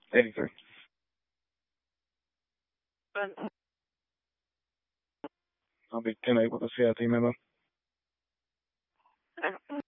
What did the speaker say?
83. I'll be 10-8 with a CIT memo.